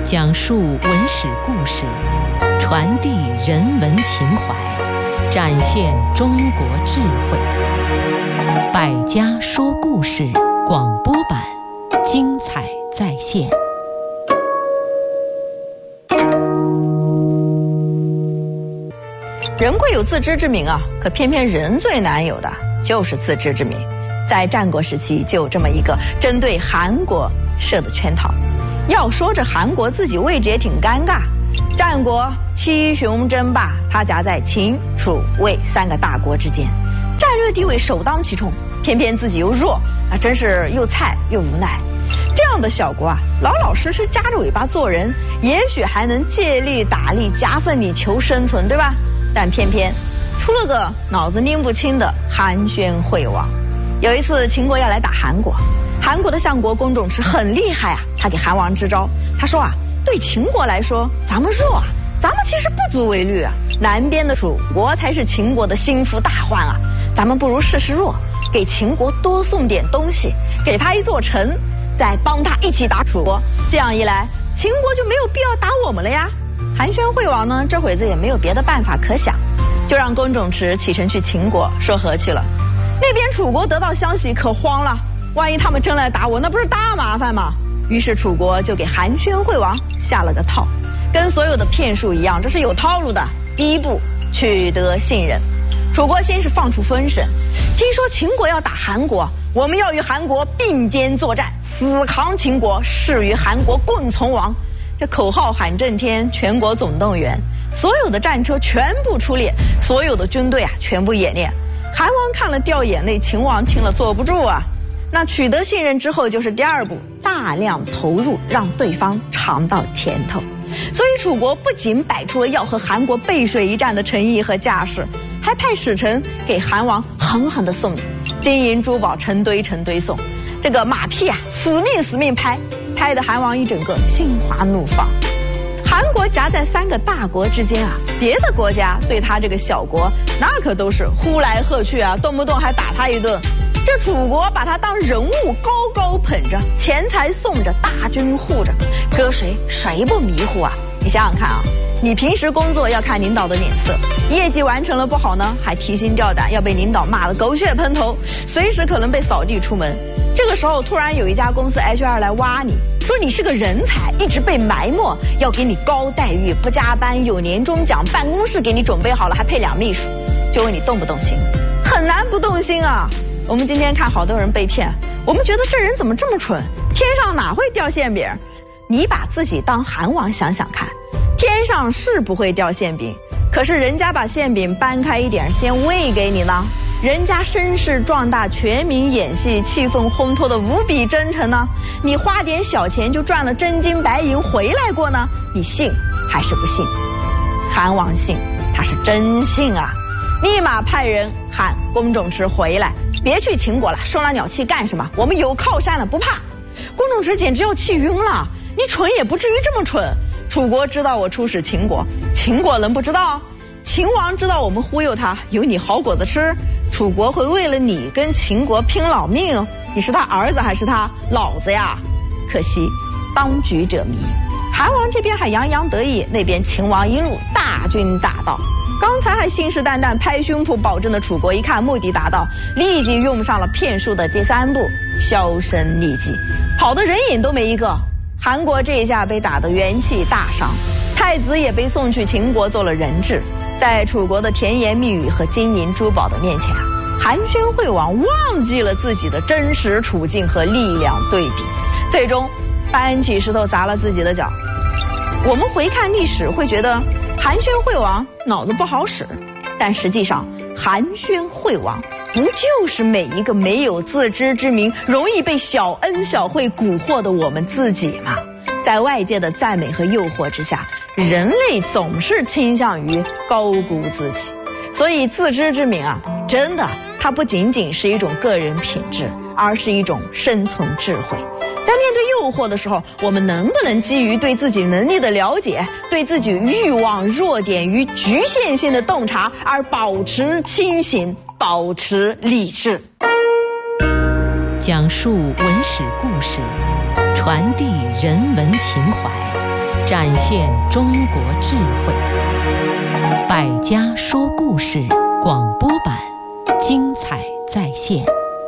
讲述文史故事，传递人文情怀，展现中国智慧。百家说故事广播版，精彩再现。 人贵有自知之明啊，可偏偏人最难有的就是自知之明。在战国时期就有这么一个针对韩国设的圈套。要说这韩国自己位置也挺尴尬，战国七雄争霸，它夹在秦、楚、魏三个大国之间，战略地位首当其冲，偏偏自己又弱，那真是又菜又无奈。这样的小国啊，老老实实夹着尾巴做人，也许还能借力打力，夹缝里求生存，对吧？但偏偏出了个脑子拎不清的韩宣惠王。有一次秦国要来打韩国，韩国的相国公仲池很厉害啊，他给韩王支招，他说啊，对秦国来说咱们弱啊，咱们其实不足为虑啊，南边的楚国才是秦国的心腹大患啊，咱们不如示示弱，给秦国多送点东西，给他一座城，再帮他一起打楚国，这样一来秦国就没有必要打我们了呀。韩宣惠王呢，这会子也没有别的办法可想，就让公仲池启程去秦国说和去了。那边楚国得到消息可慌了，万一他们真来打我，那不是大麻烦吗？于是楚国就给韩宣惠王下了个套，跟所有的骗术一样，这是有套路的。第一步，取得信任。楚国先是放出风声，听说秦国要打韩国，我们要与韩国并肩作战，死扛秦国，誓与韩国共存亡。这口号喊震天，全国总动员，所有的战车全部出列，所有的军队啊全部演练。韩王看了掉眼泪，秦王听了坐不住啊。那取得信任之后就是第二步，大量投入，让对方尝到甜头。所以楚国不仅摆出了要和韩国背水一战的诚意和架势，还派使臣给韩王狠狠地送金银珠宝成堆成堆送，这个马屁啊死命拍，拍得韩王一整个心花怒放。韩国夹在三个大国之间啊，别的国家对他这个小国那可都是呼来喝去啊，动不动还打他一顿。这楚国把他当人物高高捧着，钱财送着，大军护着，搁谁不迷糊啊？你想想看啊，你平时工作要看领导的脸色，业绩完成了不好呢，还提心吊胆，要被领导骂得狗血喷头，随时可能被扫地出门。这个时候突然有一家公司 HR 来挖你，说你是个人才，一直被埋没，要给你高待遇，不加班，有年终奖，办公室给你准备好了，还配2秘书，就问你动不动心？很难不动心啊。我们今天看好多人被骗，我们觉得这人怎么这么蠢，天上哪会掉馅饼？你把自己当韩王想想看，天上是不会掉馅饼，可是人家把馅饼搬开一点先喂给你呢，人家声势壮大，全民演戏，气氛烘托的无比真诚呢，你花点小钱就赚了真金白银回来过呢，你信还是不信？韩王信，他是真信啊，立马派人喊公仲池回来，别去秦国了，生了鸟气干什么？我们有靠山了，不怕。公仲池简直要气晕了，你蠢也不至于这么蠢。楚国知道我出使秦国，秦国能不知道？秦王知道我们忽悠他，有你好果子吃，楚国会为了你跟秦国拼老命，你是他儿子还是他老子呀？可惜当局者迷，韩王这边还洋洋得意，那边秦王一路大军大到，刚才还信誓旦旦拍胸脯保证的楚国，一看目的达到，立即用上了骗术的第3步，销声匿迹，跑的人影都没一个。韩国这一下被打得元气大伤，太子也被送去秦国做了人质。在楚国的甜言蜜语和金银珠宝的面前啊，韩宣惠王忘记了自己的真实处境和力量对比，最终搬起石头砸了自己的脚。我们回看历史会觉得韩宣惠王脑子不好使，但实际上韩宣惠王不就是每一个没有自知之明，容易被小恩小惠蛊惑的我们自己吗？在外界的赞美和诱惑之下，人类总是倾向于高估自己，所以自知之明啊，真的它不仅仅是一种个人品质，而是一种生存智慧。在面对诱惑的时候，我们能不能基于对自己能力的了解，对自己欲望、弱点与局限性的洞察，而保持清醒，保持理智？ 讲述文史故事，传递人文情怀， 展现中国智慧。百家说故事广播版，精彩再现。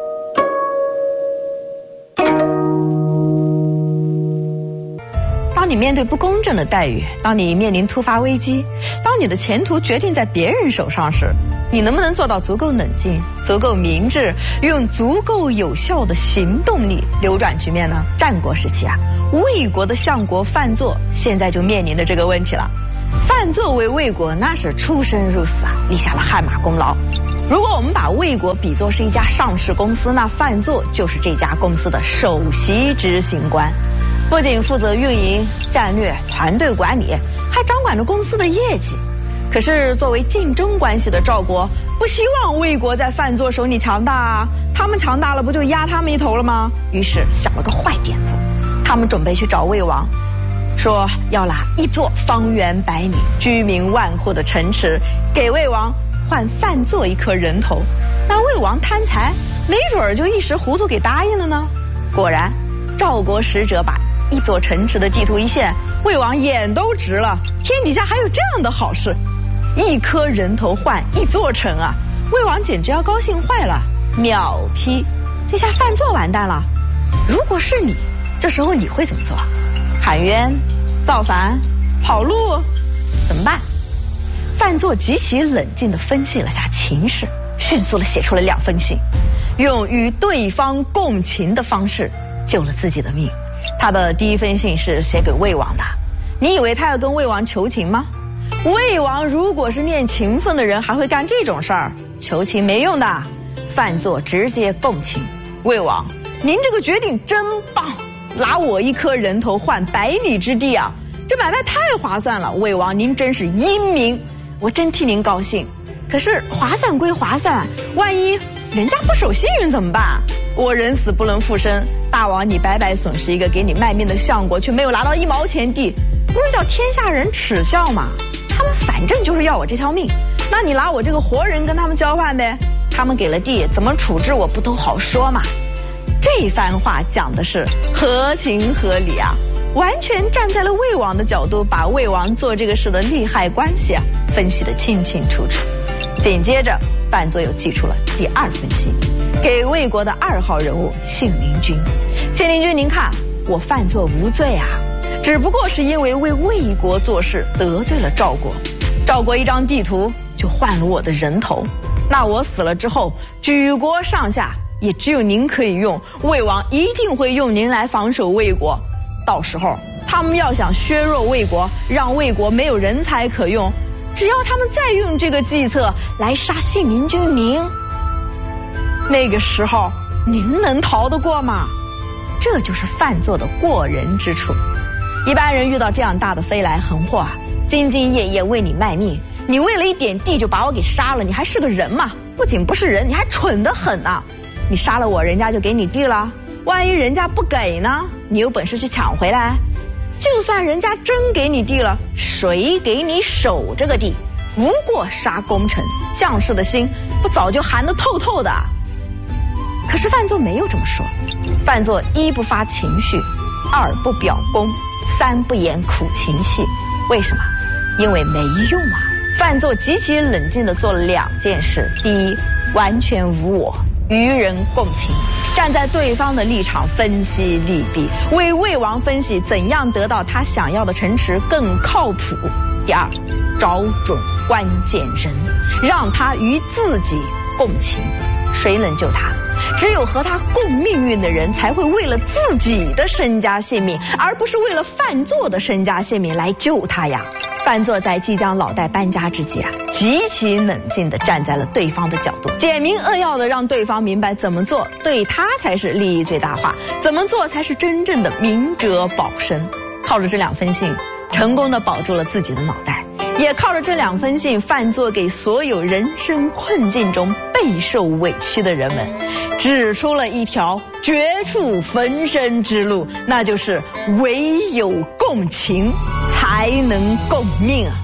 当你面对不公正的待遇，当你面临突发危机，当你的前途决定在别人手上时，你能不能做到足够冷静、足够明智，用足够有效的行动力扭转局面呢？战国时期魏国的相国范作现在就面临着这个问题了。范作为魏国那是出生入死立下了汗马功劳。如果我们把魏国比作是一家上市公司，那范作就是这家公司的首席执行官。不仅负责运营、战略、团队管理，还掌管着公司的业绩。可是作为竞争关系的赵国不希望魏国在范作手里强大他们强大了不就压他们一头了吗？于是想了个坏点子，他们准备去找魏王，说要拿一座方圆100里、居民万户的城池给魏王换范作一颗人头。那魏王贪财，没准就一时糊涂给答应了呢。果然，赵国使者把一座城池的地图一现，魏王眼都直了，天底下还有这样的好事，一颗人头换一座城魏王简直要高兴坏了，秒批，这下范作完蛋了。如果是你，这时候你会怎么做？喊冤、造反、跑路，怎么办？范作极其冷静地分析了下情势，迅速地写出了2封信，用与对方共情的方式救了自己的命。他的第1封信是写给魏王的，你以为他要跟魏王求情吗？魏王如果是念情分的人，还会干这种事儿？求情没用的。范作直接共情，魏王，您这个决定真棒，拿我一颗人头换100里之地这买卖太划算了。魏王，您真是英明，我真替您高兴。可是划算归划算，万一人家不守信用怎么办？我人死不能复生，大王你白白损失一个给你卖命的相国，却没有拿到1毛钱地，不是叫天下人耻笑吗？他们反正就是要我这条命，那你拿我这个活人跟他们交换呗，他们给了地，怎么处置我不都好说嘛？这番话讲的是合情合理完全站在了魏王的角度，把魏王做这个事的利害关系分析得清清楚楚。紧接着范作又寄出了第2封信，给魏国的2号人物信陵君。信陵君，您看我范作无罪只不过是因为为魏国做事得罪了赵国，赵国一张地图就换了我的人头，那我死了之后，举国上下也只有您可以用，魏王一定会用您来防守魏国。到时候他们要想削弱魏国，让魏国没有人才可用，只要他们再用这个计策来杀信陵君您，那个时候您能逃得过吗？这就是范作的过人之处。一般人遇到这样大的飞来横祸兢兢业业为你卖命，你为了一点地就把我给杀了，你还是个人吗？不仅不是人，你还蠢得很你杀了我，人家就给你地了，万一人家不给呢？你有本事去抢回来。就算人家真给你地了，谁给你守这个地？无过杀功臣，将士的心不早就寒得透透的？可是范作没有这么说，范作1不发情绪，2不表功，3不演苦情戏。为什么？因为没用范作极其冷静地做了2件事。第一，完全无我，与人共情，站在对方的立场分析利弊，为魏王分析怎样得到他想要的城池更靠谱。第2，找准关键人，让他与自己共情。谁能救他？只有和他共命运的人才会为了自己的身家性命，而不是为了范作的身家性命来救他呀。范作在即将老带搬家之际极其冷静地站在了对方的角度，简明扼要地让对方明白怎么做对他才是利益最大化，怎么做才是真正的明哲保身。靠着这2封信，成功地保住了自己的脑袋，也靠着这2封信，范作给所有人生困境中备受委屈的人们指出了一条绝处逢生之路，那就是唯有共情才能共命